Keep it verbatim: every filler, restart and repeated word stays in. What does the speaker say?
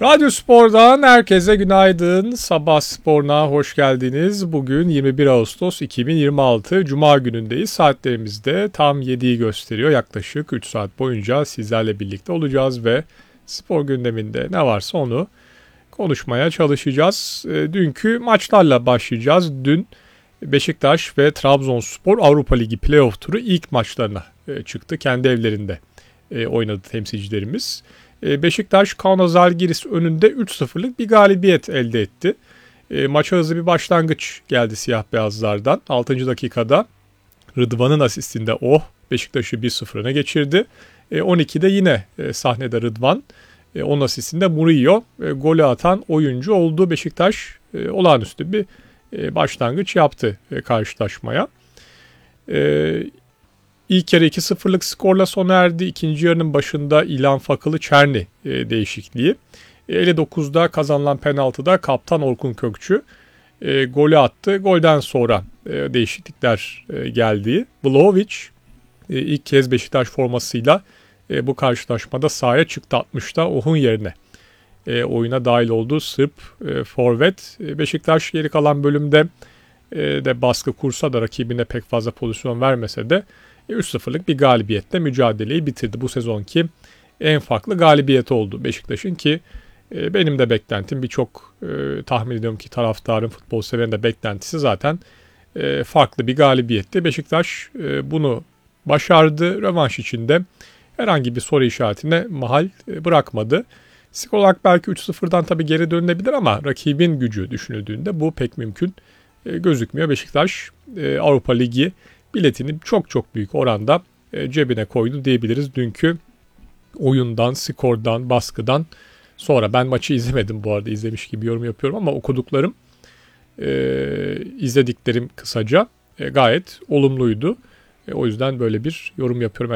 Radyo Spor'dan herkese günaydın. Sabah Spor'una hoş geldiniz. Bugün yirmi bir Ağustos iki bin yirmi altı Cuma günündeyiz. Saatlerimizde tam yediyi gösteriyor. Yaklaşık üç saat boyunca sizlerle birlikte olacağız ve spor gündeminde ne varsa onu konuşmaya çalışacağız. Dünkü maçlarla başlayacağız. Dün Beşiktaş ve Trabzonspor Avrupa Ligi Playoff turu ilk maçlarına çıktı. Kendi evlerinde oynadı temsilcilerimiz. Beşiktaş Kaunas Žalgiris önünde üç sıfırlık bir galibiyet elde etti. E, maça hızlı bir başlangıç geldi siyah beyazlardan. altıncı dakikada Rıdvan'ın asistinde oh Beşiktaş'ı bir sıfır öne geçirdi. E, on ikide yine e, sahnede Rıdvan. E, onun asistinde Murillo e, golü atan oyuncu oldu. Beşiktaş e, olağanüstü bir e, başlangıç yaptı e, karşılaşmaya. E, İlk yarı iki sıfırlık skorla sona erdi. İkinci yarının başında İlhan Fakılı Çerni e, değişikliği. E, elli dokuzda kazanılan penaltıda kaptan Orkun Kökçü e, golü attı. Golden sonra e, değişiklikler e, geldi. Vlahovic e, ilk kez Beşiktaş formasıyla e, bu karşılaşmada sahaya çıktı altmışta Oh'un yerine. E, oyuna dahil olduğu Sırp e, forvet. E, Beşiktaş geri kalan bölümde e, de baskı kursa da rakibine pek fazla pozisyon vermese de üç sıfırlık bir galibiyetle mücadeleyi bitirdi. Bu sezonki en farklı galibiyet oldu Beşiktaş'ın ki benim de beklentim birçok tahmin ediyorum ki taraftarın, futbol severin de beklentisi zaten farklı bir galibiyetti. Beşiktaş bunu başardı. Rövanş içinde herhangi bir soru işaretine mahal bırakmadı. Skor olarak belki üç sıfırdan tabii geri dönülebilir ama rakibin gücü düşünüldüğünde bu pek mümkün gözükmüyor. Beşiktaş Avrupa Ligi biletini çok çok büyük oranda cebine koydu diyebiliriz. Dünkü oyundan, skordan, baskıdan sonra ben maçı izlemedim bu arada, izlemiş gibi yorum yapıyorum ama okuduklarım, e, izlediklerim kısaca e, gayet olumluydu. E, o yüzden böyle bir yorum yapıyorum.